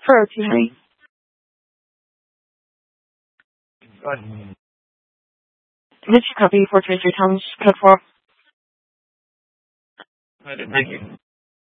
for OT. Did you copy 423 Thomas code 4? I did, thank you.